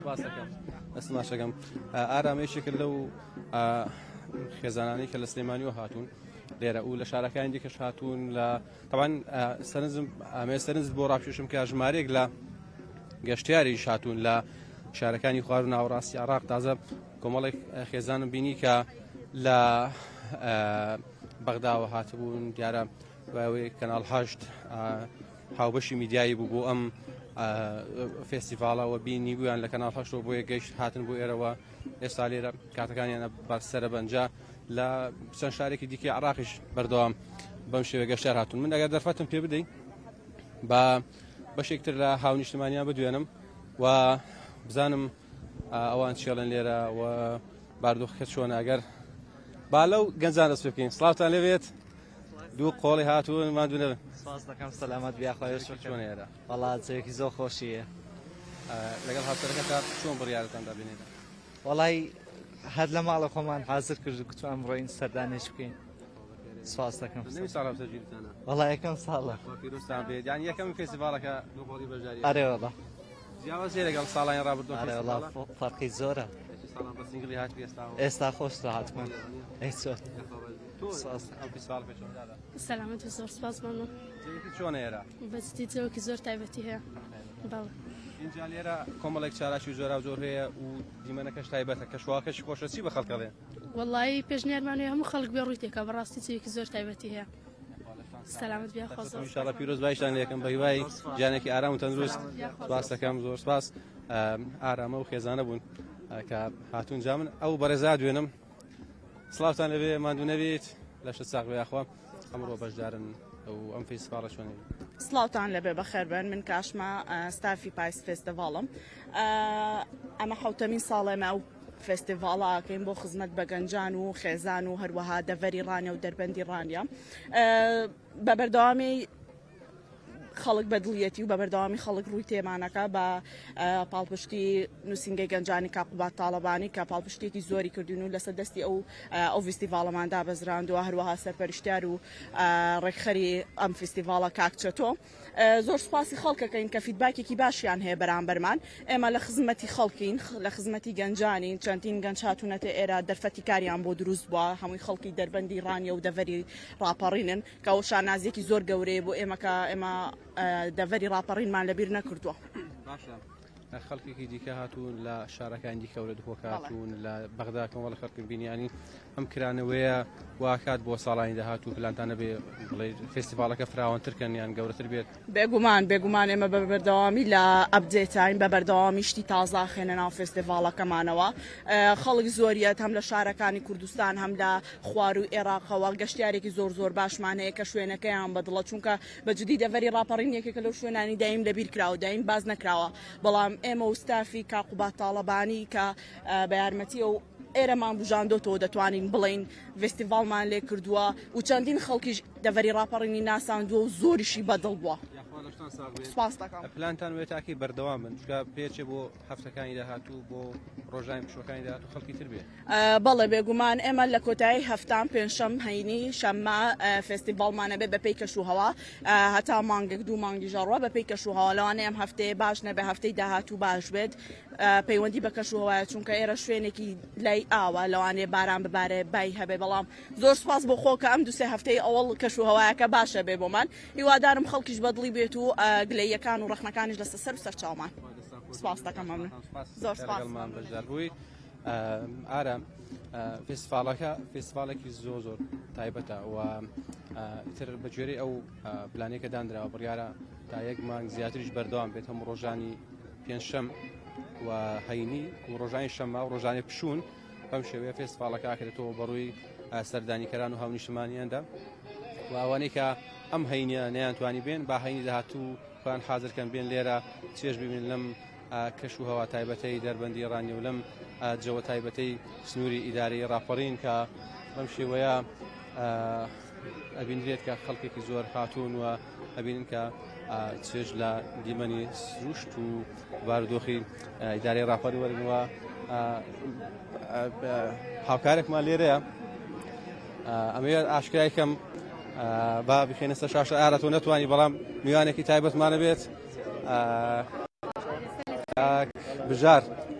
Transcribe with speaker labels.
Speaker 1: ئەسماشەکەم ئارامەیەکێک لەو خێزانانی کە لە سلێمانیەوە هاتوون لێرە و لە شارەکانی دیکەش هاتوون لە تەوان سەرنج بۆ ڕابکێشم کە ژمارەیەک لە گەشتیاریش هاتوون لە شارەکانی خوار و ناوەڕاستی عێراق تازە کۆمەڵێک خێزانم بینی کە لە بەغداوە هاتبوون دیارە باوەی کەناڵ هەشت هاوبەشی میدیایی بوو بۆ ئەم فێستیڤالەوە بینی بوویان لە کەناڵ هەشتەوە بۆیە گەیشت هاتن بۆ ئێرەوە ئێستا لێرە کاتەکانیانە بەسەرە بەنجا لە چەند شارێکی دیکەی عێراقیش بەردەوام بەم شێوە گەشتیار هاتوون. من ئەگەر دەرفەتم پێ بدەین بە بەشێکتر لە هاونیشتمانیان بدوێنم و بزانم ئەوان چێڵن لێرە و باردۆخەکە چۆنە ئەگەر با لەو گەنجان دەست پێ بکەین. سڵاوتان لەوێت دوو قۆڵی هاتوون مادوونە
Speaker 2: سپاس دەکەم سەلامەت بیاخوایش
Speaker 1: چۆنە ئێرە
Speaker 2: وەڵات جەیەکی زۆر خۆشیە
Speaker 1: لەگەڵ هاوسەرەکە تا چۆن بڕیارەتان دابینێت؟
Speaker 2: وەڵای هەر لە ماڵە خۆمان حازر کرد و گوتوان بڕۆین سەردانێک بکەین. سپاس دەکەم.
Speaker 1: نەوی ساڵ هاوسەرگیریتانە؟
Speaker 2: وەڵای یەکەم ساڵە.
Speaker 1: پیرۆزتان بێت. یانی یەکەم فێستیڤالەکە دوو قۆڵی بەشداریە؟
Speaker 2: ئەرێ وەڵا.
Speaker 1: جیاوازیە لەگەڵ ساڵیان ڕابردووە؟
Speaker 2: ئەرێ وەڵا فەرقی زۆرە.
Speaker 1: ساڵان بە سینگڵی هات ئێستاوە؟
Speaker 2: ئێستا خۆشتە هاتمان. ئەی چۆن؟
Speaker 3: سەلامەت و زۆر سپاس مامۆ.
Speaker 1: جێیەکی چۆنە ئێرە؟
Speaker 3: بەجددی جێوەکی زۆر تایبەتی هەیە. بەڵێ.
Speaker 1: اینجا لێرە کۆمەڵێک چاراشی زۆرا و زۆر هەیە و دیمەنەکەش تایبەتە کەشواکەشی خۆشە چی بە خەڵکەڵێ؟
Speaker 3: وەڵایی پێشنیارمانوێ هەموو خەڵک بێ ڕووی تێکە بەڕاستی جێیەکی زۆر تایبەتی هەیە. سەلامەت بیا خۆ زۆر.
Speaker 1: ئینشاڵڵا پیرۆز باشتان لێ یەکەم بە هیوای گیانێکی ئارام و تەندروست. سپاس دەکەم زۆر سپاس. ئارامە و خێزانە بوون کە هاتوون جا من ئەو بەڕێزا دوێنم. سڵاوتان لەوێ ماندوو نەبێت لە شت ساغ یاخوا ئەمڕۆ بەشدارن ئەو ئەم فێستیڤالە چۆنێ؟
Speaker 4: سڵاوتان لەبێ بەخێربن من کاشمە ستافی پایس فێستیڤاڵم. ئەمە حوتەمین ساڵێمە ئەو فێستیڤاڵە ئاکەین بۆ خزمەت بە گەنجان و خێزان و هەروەها دەڤەری ڕانیە و دەربەندی ڕانیە بە بەردەوامی خەڵک بەدڵیەتی و بە بەردەوامی خەڵک ڕووی تێمانەکە بە پاڵپشتی نووسینگەی گەنجانی کاقوبات تاڵەبانی کە پاڵپشتێکی زۆری کردوون و لەسەر دەستی ئەو فێستیڤاڵەماندا بەزراندووە هەروەها سەرپەرشتیار و ڕێکخەری ئەم فێستیڤاڵە کاکچەتۆ. زۆر سپاسی خەڵکەکەین کە فیدباکێکی باشیان هەیە بەرامبەرمان. ئێمە لە خزمەتی خەڵکین لە خزمەتی گەنجانین چەندین گەنج هاتوونەتە ئێرە دەرفەتی کاریان بۆ دروست بووە هەمووی خەڵکی دەربەندی ڕانیە و دەڤەری ڕاپەڕینن کە ئەو شانازیەکی زۆر گەورەیە بۆ ئێمە کە ئێمە دەڤەری ڕاپەڕینمان لەبیر نەکردووە.
Speaker 1: خەڵکێکی دیکە هاتوون لە شارەکان دیکە و لە دووکە هاتوون لە بەغداکەمەوە لە خەڵکن بینیانی ئەم کرانەوەیە واکات بۆ ساڵانی داهات و پلانتانە بێ بڵێ فێستیڤالەکە فراوانترکەن یان گەورەتر بێت؟
Speaker 4: بێگومان ئێمە بە بەردەوامی لە ئەپدێتین بە بەردەوامی شتی تازا خێنە ناو فێستیڤالەکەمانەوە. خەڵک زۆریەت هەم لە شارەکانی کوردستان هەم لە خوار و عێراقەوە گەشتیارێکی زۆر باشمان هەیە کە شوێنەکەیان بەدڵە چونکە بەجددی دەڤەری ڕاپەڕین یەکێکە لەو شوێنانی دایم لەبیر کراوە دایم باز نەکراوە بەڵام ئێمە و ستافی کاقوبات تاڵەبانی کە بە یارمەتی و ئێرەمان بژاندۆتەوە دەتوانین بڵین فێستیڤاڵمان لێ کردووە و چەندین خەڵکیش دەڤەری ڕاپەڕینی ناساندووە و زۆریشی بەدڵ بووە. سپاس دەکەم.
Speaker 1: پلانتان وێت تاکی بەردەوام بن چونکە پێچێ بۆ هەفتەکانی داهاتوو بۆ ڕۆژانی پشوەکانی داهاتوو خەڵکی تر بێت؟
Speaker 4: بەڵێ بێگومان ئێمە لە کۆتایی هەفتان پێنجشەم هەینی شەممە فێستیڤاڵمانە بێت بەپێی کەشوهەوا هەتا مانگێک دوو مانگی ژەڕوە بەپێی کەشوهەوا لەوانەیە ئەم هەفتەیە باش نەبێ هەفتەی داهاتوو باش بێت پەیوەندی بە کەشوهەوایە چونکە ئێرە شوێنێکی لای ئاوە لەوانەیە باران ببارێ بای هەبێ بەڵام زۆر سپاس بۆ خۆکە ئەم دووسێ هەفتەی ئەوڵ کەشوهەوایەکە باشە بێ بۆمان هیوادارم خەڵکیش بەدڵی بێت و گلەیەکان و ڕەخنەکانیش لەسەر سەر و سەرچاومان. سپاس دەکەم مەمنون. زۆر سپاس.
Speaker 1: بەشدار بوویت. ئارام فێستیڤالێکی زۆر تایبەتە و تر بەگوێرەی ئەو پلانێکە دانراوە بڕیارە تا یەک مانگ زیاتریش بەردەوام بێت هەموو ڕۆژانی پێنجشەم و هەینی و ڕۆژانی شەممە و ڕۆژانی پشوون بەم شێوەیە فێستیڤالەکە ئاکرێتەوە بەڕووی سەردانیکەران و هاونیشتمانیاندا و ئەوانەی کە ئەم هەینیە نەیانتوانی بێن با هەینی داهاتوو خۆیان حازرکەن بێن لێرە چێژ ببین لەم کەشوهەوا تایبەتەی دەربەندی ڕانی و لەم جەوە تایبەتەی سنووری ئیدارەی ڕاپەڕین کە بەم شێوەیە ئەبینرێت کە خەڵکێکی زۆر هاتوون و ئەبینن کە چێژ لە دیمەنی سروشت و بارودۆخی ئیدارەی ڕاپەڕی وەرنەوە هاوکارێکمان لێرەیە ئەمەیە ئاشکرایکەم با بخێنە سەر شاشە ئارەتۆ نەتوانی بەڵام میوانێکی تایبەتمانە بێت بژار